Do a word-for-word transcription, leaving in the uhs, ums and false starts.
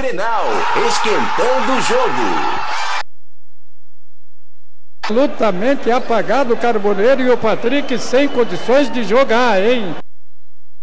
Grenal, esquentando o jogo. Absolutamente apagado o Carboneiro e o Patrick sem condições de jogar, hein?